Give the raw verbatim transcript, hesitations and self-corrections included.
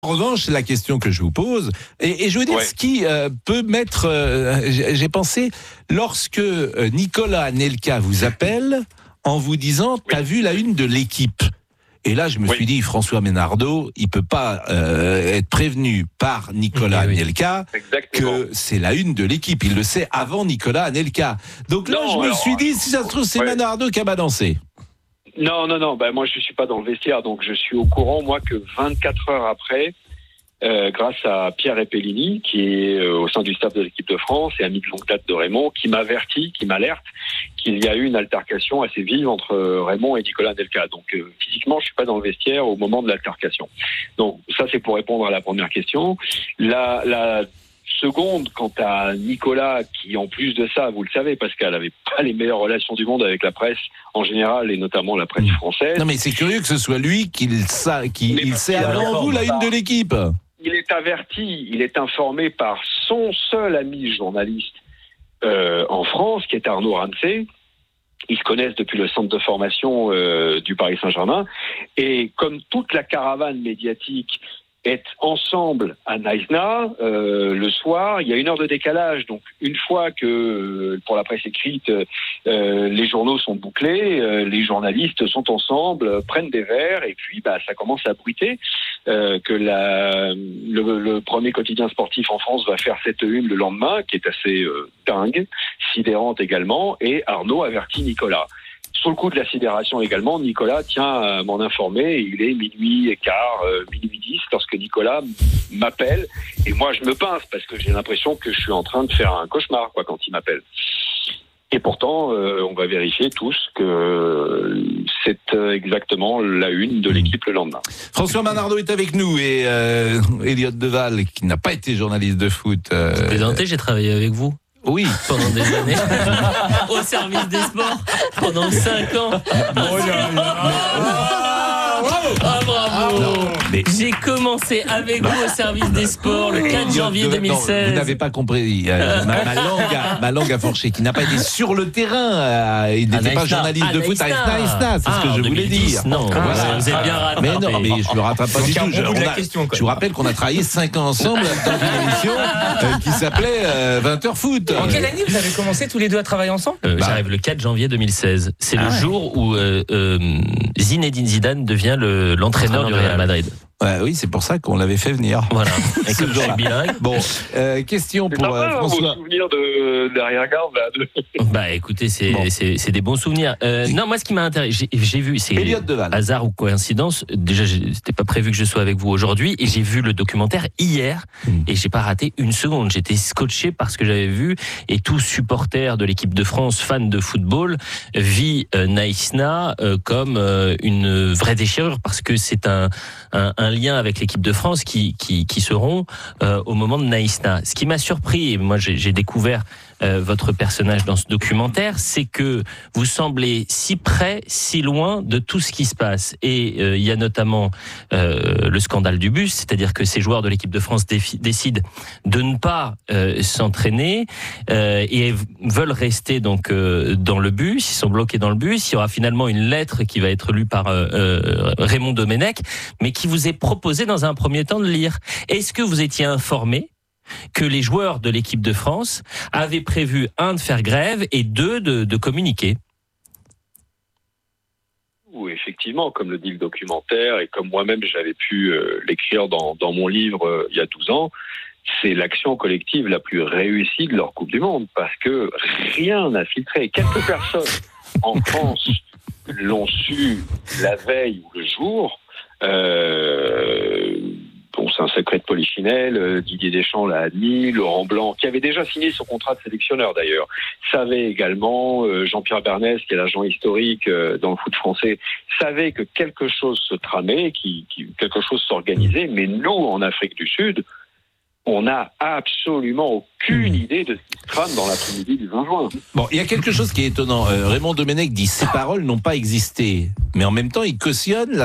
En revanche, la question que je vous pose, et, et je veux dire, ouais. ce qui euh, peut mettre, euh, j'ai pensé, lorsque euh, Nicolas Anelka vous appelle en vous disant, oui. t'as vu la une de l'Équipe. Et là, je me oui. suis dit, François Ménardeau, il peut pas euh, être prévenu par Nicolas oui, Anelka oui. que c'est la une de l'Équipe. Il le sait avant Nicolas Anelka. Donc là, non, je me alors, suis dit, si ça se trouve, c'est ouais. Ménardeau qui a balancé. Non, non, non. Ben, moi, je suis pas dans le vestiaire, donc je suis au courant, moi, que vingt-quatre heures après, euh, grâce à Pierre Epellini, qui est euh, au sein du staff de l'équipe de France et ami de longue date de Raymond, qui m'avertit, qui m'alerte qu'il y a eu une altercation assez vive entre Raymond et Nicolas Anelka. Donc, euh, physiquement, je suis pas dans le vestiaire au moment de l'altercation. Donc, ça, c'est pour répondre à la première question. La, la seconde, quant à Nicolas, qui en plus de ça, vous le savez, parce qu'elle n'avait pas les meilleures relations du monde avec la presse en général et notamment la presse française. Non mais c'est curieux que ce soit lui qui le sa, qui il sait avant vous la une de l'Équipe. Il est averti, il est informé par son seul ami journaliste euh, en France, qui est Arnaud Ramsey. Ils se connaissent depuis le centre de formation euh, du Paris Saint-Germain. Et comme toute la caravane médiatique est ensemble à Naïsna euh, le soir, il y a une heure de décalage. Donc une fois que, euh, pour la presse écrite, euh, les journaux sont bouclés, euh, les journalistes sont ensemble, euh, prennent des verres, et puis bah, ça commence à bruiter euh, que la, le, le premier quotidien sportif en France va faire cette une le lendemain, qui est assez euh, dingue, sidérante également, et Arnaud avertit Nicolas. Sur le coup de la sidération également, Nicolas tient à m'en informer. Il est minuit et quart, euh, minuit dix, lorsque Nicolas m'appelle. Et moi, je me pince parce que j'ai l'impression que je suis en train de faire un cauchemar, quoi, quand il m'appelle. Et pourtant, euh, on va vérifier tous que c'est exactement la une de l'Équipe le lendemain. François Ménardeau est avec nous et euh, Elliot Deval, qui n'a pas été journaliste de foot. Euh... Vous plaisantez, j'ai travaillé avec vous. Oui, pendant des années, au service des sports, pendant cinq ans. Oh là là. Ah, bravo. Non, mais... J'ai commencé avec vous au service des sports le quatre janvier deux mille seize. Non, vous n'avez pas compris. Euh, ma, ma, langue a, ma langue a fourché. Qui n'a pas été sur le terrain. Euh, il n'était pas journaliste ah, de foot à Naïsna. C'est ah, ce que je voulais dire. Non, ah, voilà. Vous êtes bien rattrapé. Mais non, mais je me rattrape pas du tout. Je, a, question, je vous rappelle qu'on a travaillé cinq ans ensemble dans une émission euh, qui s'appelait euh, vingt heures foot. En quelle année vous avez commencé tous les deux à travailler ensemble? euh, bah. J'arrive le quatre janvier deux mille seize. C'est ah, le ouais. jour où euh, euh, Zinedine Zidane devient le, l'entraîneur du Real Madrid. Ouais, oui, c'est pour ça qu'on l'avait fait venir. Voilà. Et comme je suis bilingue. Bon, euh, question c'est pour euh, François. Vos souvenirs de d'arrière-garde là. De... Bah, écoutez, c'est bon. c'est c'est des bons souvenirs. Euh, non, moi, ce qui m'a intéressé, j'ai, j'ai vu, c'est Elliot Deval. Hasard ou coïncidence. Déjà, c'était pas prévu que je sois avec vous aujourd'hui, et j'ai vu le documentaire hier, mmh. et j'ai pas raté une seconde. J'étais scotché par ce que j'avais vu, et tout supporter de l'équipe de France, fan de football, vit euh, Naïsna euh, comme euh, une vraie déchirure, parce que c'est un un, un lien avec l'équipe de France qui qui, qui seront euh, au moment de Naïsna. Ce qui m'a surpris, et moi j'ai, j'ai découvert euh, votre personnage dans ce documentaire, c'est que vous semblez si près, si loin de tout ce qui se passe. Et euh, il y a notamment euh, le scandale du bus, c'est-à-dire que ces joueurs de l'équipe de France défi- décident de ne pas euh, s'entraîner euh, et veulent rester donc euh, dans le bus. Ils sont bloqués dans le bus. Il y aura finalement une lettre qui va être lue par euh, euh, Raymond Domenech, mais qui vous est proposée dans un premier temps de lire. Est-ce que vous étiez informé que les joueurs de l'équipe de France avaient prévu, un, de faire grève et deux, de, de communiquer? Oui, effectivement, comme le dit le documentaire et comme moi-même j'avais pu euh, l'écrire dans, dans mon livre euh, il y a douze ans, c'est l'action collective la plus réussie de leur Coupe du Monde, parce que rien n'a filtré. Quelques personnes en France l'ont su la veille ou le jour. Euh, bon, c'est un secret de Polichinelle. euh, Didier Deschamps l'a admis, Laurent Blanc, qui avait déjà signé son contrat de sélectionneur d'ailleurs, savait également, euh, Jean-Pierre Bernès, qui est l'agent historique euh, dans le foot français, savait que quelque chose se tramait, qui, qui, quelque chose s'organisait, mais nous, en Afrique du Sud, on n'a absolument aucune idée de ce qui se trame dans l'après-midi du vingt juin. Bon, il y a quelque chose qui est étonnant. Euh, Raymond Domenech dit « Ces paroles n'ont pas existé », mais en même temps, il cautionne la